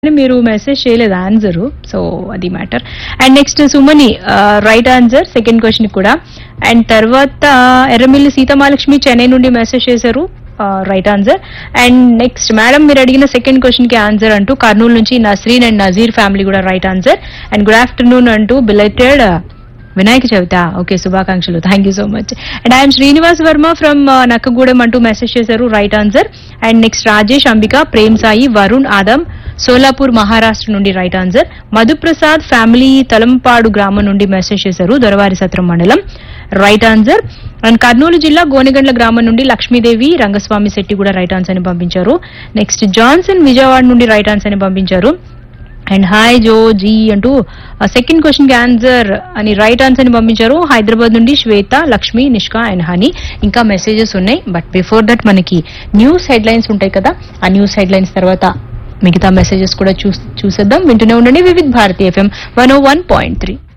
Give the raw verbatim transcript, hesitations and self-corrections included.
మీరు మెసేజ్ చేయలేదు answer. So అది matter. And next సుమని right answer second question కూడా. అండ్ తర్వాత ఎర్రమిల్లి సీతమాలక్ష్మి చెన్నై నుండి మెసేజ్ చేశారు, right answer. And next madam మీరు అడిగిన సెకండ్ క్వశ్చన్ కి ఆన్సర్ అంటూ కర్నూలు నుంచి నస్రీన్ అండ్ నజీర్ ఫ్యామిలీ కూడా right answer. And good afternoon అంటూ బిలైటెడ్ వినాయక చవిత, ఓకే శుభాకాంక్షలు, thank you so much. And I'm Srinivas Varma from Nakkagudem అంటూ మెసేజ్ చేశారు, right answer. And next Rajesh Ambika Prem Sai Varun ఆదం సోలాపూర్ మహారాష్ట్ర నుండి right answer. Madhu Prasad family Talampadu గ్రామం నుండి మెసేజ్ చేశారు, దొరవారి సత్రం మండలం, రైట్ ఆన్సర్. అండ్ కర్నూలు జిల్లా గోనెగండ్ల గ్రామం నుండి లక్ష్మీదేవి రంగస్వామి శెట్టి కూడా రైట్ ఆన్సర్ అని పంపించారు. నెక్స్ట్ జాన్సన్ విజయవాడ నుండి రైట్ ఆన్సర్ అని పంపించారు. అండ్ హాయ్ జో జీ అంటూ సెకండ్ క్వశ్చన్ కి ఆన్సర్ అని రైట్ ఆన్సర్ ని పంపించారు. హైదరాబాద్ నుండి శ్వేత, లక్ష్మి, నిష్కా అండ్ హనీ. ఇంకా మెసేజెస్ ఉన్నాయి, బట్ బిఫోర్ దట్ మనకి న్యూస్ హెడ్ లైన్స్ ఉంటాయి కదా, ఆ న్యూస్ హెడ్ లైన్స్ తర్వాత మిగతా మెసేజెస్ కూడా చూసేద్దాం. వింటూనే ఉండండి వివిధ్ భారతి ఎఫ్ఎం వన్ ఓ వన్ పాయింట్ త్రీ.